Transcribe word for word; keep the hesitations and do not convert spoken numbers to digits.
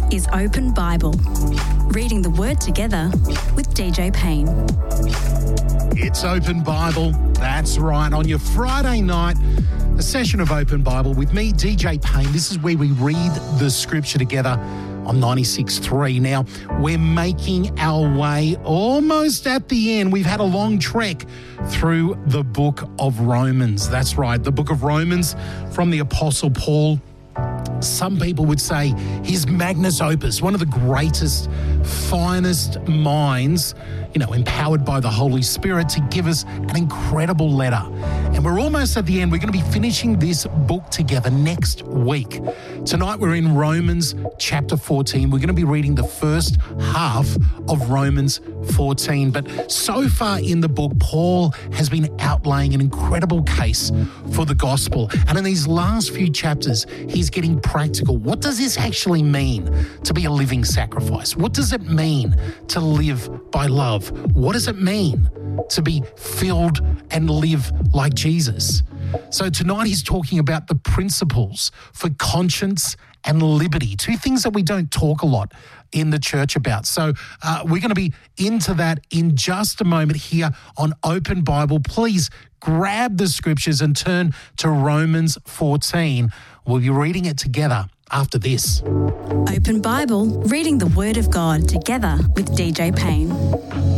is Open Bible, reading the Word together with D J Payne. It's Open Bible, that's right, on your Friday night, a session of Open Bible with me, D J Payne. This is where we read the scripture together on ninety-six point three. Now, we're making our way almost at the end. We've had a long trek through the book of Romans. That's right, the book of Romans from the Apostle Paul. Some people would say his magnus opus, one of the greatest, finest minds, you know, empowered by the Holy Spirit to give us an incredible letter. And we're almost at the end. We're going to be finishing this book together next week. Tonight we're in Romans chapter fourteen. We're going to be reading the first half of Romans fourteen. But so far in the book, Paul has been outlaying an incredible case for the gospel. And in these last few chapters, he's getting practical. What does this actually mean to be a living sacrifice? What does it mean to live by love? What does it mean to be filled and live like Jesus? So tonight he's talking about the principles for conscience and liberty, two things that we don't talk a lot in the church about. So uh, we're going to be into that in just a moment here on Open Bible. Please grab the scriptures and turn to Romans fourteen. We'll be reading it together after this. Open Bible, reading the Word of God together with D J Payne.